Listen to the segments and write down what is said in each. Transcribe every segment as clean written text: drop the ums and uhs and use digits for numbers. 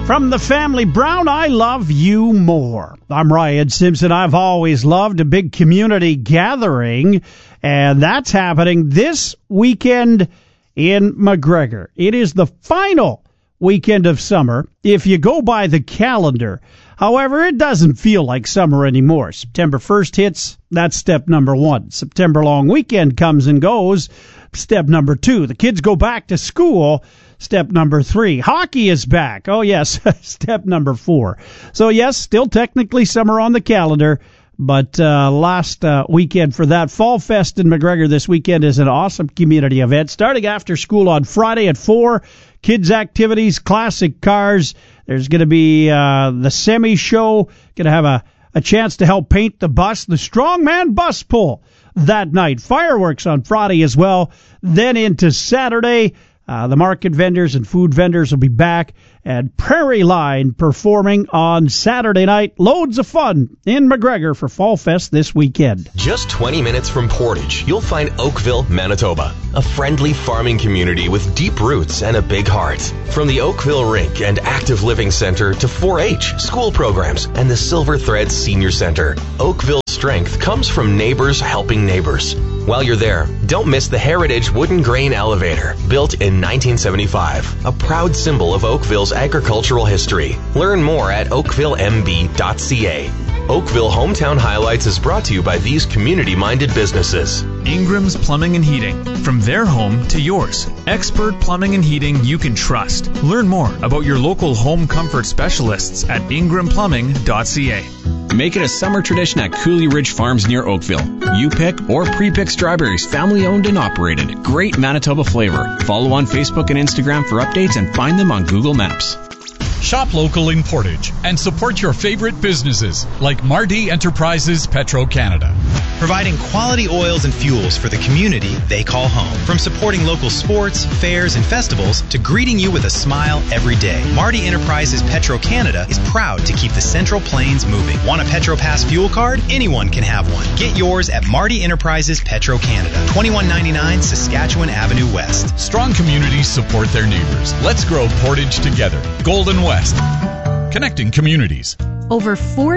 From the family Brown, I Love You More. I'm Ryan Simpson. I've always loved a big community gathering, and that's happening this weekend in McGregor. It is the final weekend of summer if you go by the calendar. However, it doesn't feel like summer anymore. September 1st hits, that's step number one. September long weekend comes and goes, step number two. The kids go back to school, step number three. Hockey is back. Oh, yes, step number four. So, yes, still technically summer on the calendar, but last weekend for that. Fall Fest in McGregor this weekend is an awesome community event. Starting after school on Friday at 4, kids' activities, classic cars. There's going to be the semi-show, going to have a chance to help paint the bus, the Strongman Bus Pull that night. Fireworks on Friday as well. Then into Saturday, the market vendors and food vendors will be back, and Prairie Line performing on Saturday night. Loads of fun in McGregor for Fall Fest this weekend. Just 20 minutes from Portage, you'll find Oakville, Manitoba, a friendly farming community with deep roots and a big heart. From the Oakville Rink and Active Living Center to 4-H, school programs, and the Silver Thread Senior Center, Oakville's strength comes from neighbors helping neighbors. While you're there, don't miss the Heritage Wooden Grain Elevator, built in 1975, a proud symbol of Oakville's agricultural history. Learn more at oakvillemb.ca. Oakville Hometown Highlights is brought to you by these community-minded businesses. Ingram's Plumbing and Heating. From their home to yours. Expert plumbing and heating you can trust. Learn more about your local home comfort specialists at ingramplumbing.ca. Make it a summer tradition at Cooley Ridge Farms near Oakville. You pick or pre-pick strawberries, family owned and operated. Great Manitoba flavor. Follow on Facebook and Instagram for updates and find them on Google Maps. Shop local in Portage and support your favorite businesses like Mardi Enterprises Petro-Canada. Providing quality oils and fuels for the community they call home. From supporting local sports, fairs, and festivals to greeting you with a smile every day. Mardi Enterprises Petro-Canada is proud to keep the Central Plains moving. Want a PetroPass fuel card? Anyone can have one. Get yours at Mardi Enterprises Petro-Canada, 2199 Saskatchewan Avenue West. Strong communities support their neighbors. Let's grow Portage together. Golden West. Connecting communities. Over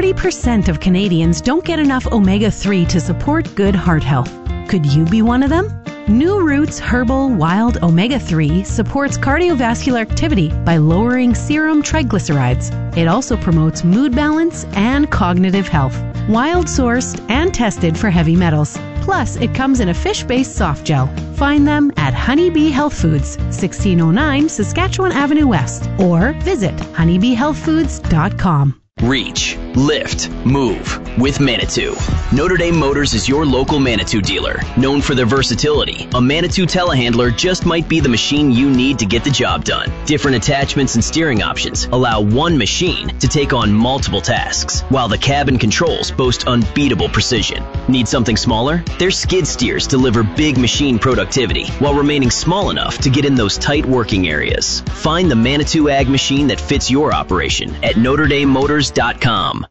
40% of Canadians don't get enough omega-3 to support good heart health. Could you be one of them? New Roots Herbal Wild Omega-3 supports cardiovascular activity by lowering serum triglycerides. It also promotes mood balance and cognitive health. Wild sourced and tested for heavy metals. Plus, it comes in a fish-based soft gel. Find them at Honeybee Health Foods, 1609 Saskatchewan Avenue West, or visit honeybeehealthfoods.com. Reach, lift, move with Manitou. Notre Dame Motors is your local Manitou dealer. Known for their versatility, a Manitou telehandler just might be the machine you need to get the job done. Different attachments and steering options allow one machine to take on multiple tasks, while the cabin controls boast unbeatable precision. Need something smaller? Their skid steers deliver big machine productivity while remaining small enough to get in those tight working areas. Find the Manitou Ag machine that fits your operation at NotreDameMotors.com.